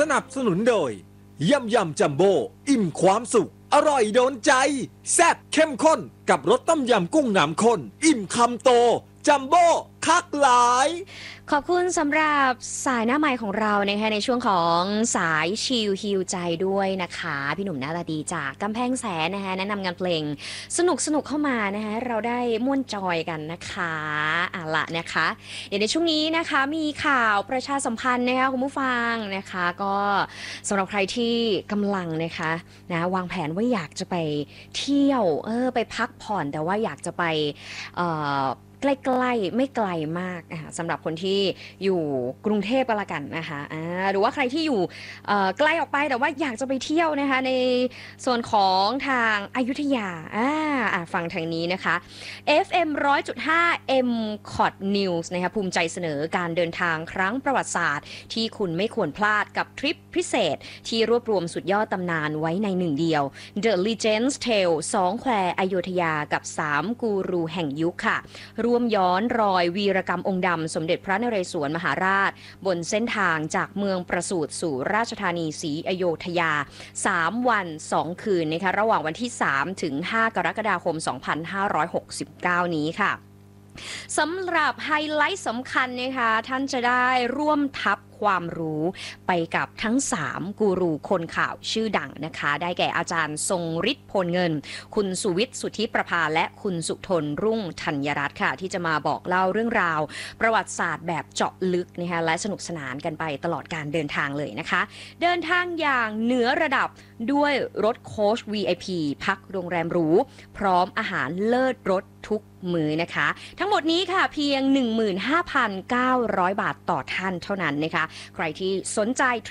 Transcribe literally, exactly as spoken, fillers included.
นับสนุนโดยยำยำจัมโบ้อิ่มความสุขอร่อยโดนใจแซ่บเข้มข้นกับรสต้มยำกุ้งน้ำข้นอิ่มคำโตจัมโบ้คักหลายขอบคุณสำหรับสายหน้าไมค์ของเรานะคะในช่วงของสายชิลฮิวใจด้วยนะคะพี่หนุ่มหน้าตาดีจากกำแพงแสนนะคะแนะนำงานเพลงสนุกสนุกเข้ามานะคะเราได้ม่วนจอยกันนะคะอ่ะละนะคะเดี๋ยวในช่วงนี้นะคะมีข่าวประชาสัมพันธ์นะคะคุณผู้ฟังนะคะก็สำหรับใครที่กำลังนะคะนะวางแผนว่าอยากจะไปเที่ยวเออไปพักผ่อนแต่ว่าอยากจะไปเอ่อใกล้ๆไม่ไกลมากสำหรับคนที่อยู่กรุงเทพก็แล้วกันนะคะหรือว่าใครที่อยู่ใกล้ออกไปแต่ว่าอยากจะไปเที่ยวนะคะในส่วนของทางอยุธยาฟังทางนี้นะคะ เอฟ เอ็ม หนึ่งร้อยจุดห้า เอ็ม คอท News นะคะภูมิใจเสนอการเดินทางครั้งประวัติศาสตร์ที่คุณไม่ควรพลาดกับทริปพิเศษที่รวบรวมสุดยอดตำนานไว้ในหนึ่งเดียว The Legends Tale สองแควอยุธยากับสามกูรูแห่งยุคค่ะร่วมย้อนรอยวีรกรรมองค์ดำสมเด็จพระนเรศวรมหาราชบนเส้นทางจากเมืองประสูติสู่ราชธานีศรีอโยธยาสามวันสองคืนนะคะระหว่างวันที่สามถึงห้ากรกฎาคมสองพันห้าร้อยหกสิบเก้านี้ค่ะสำหรับไฮไลท์สำคัญนะคะท่านจะได้ร่วมทับความรู้ไปกับทั้งสามกูรูคนข่าวชื่อดังนะคะได้แก่อาจารย์ทรงฤทธิ์พลเงินคุณสุวิทย์สุทธิประภาและคุณสุทนรุ่งธัญรัตน์ค่ะที่จะมาบอกเล่าเรื่องราวประวัติศาสตร์แบบเจาะลึกนะคะและสนุกสนานกันไปตลอดการเดินทางเลยนะคะเดินทางอย่างเหนือระดับด้วยรถโค้ช วี ไอ พี พักโรงแรมหรูพร้อมอาหารเลิศรสทุกมื้อนะคะทั้งหมดนี้ค่ะเพียง หนึ่งหมื่นห้าพันเก้าร้อย บาทต่อท่านเท่านั้นนะคะใครที่สนใจท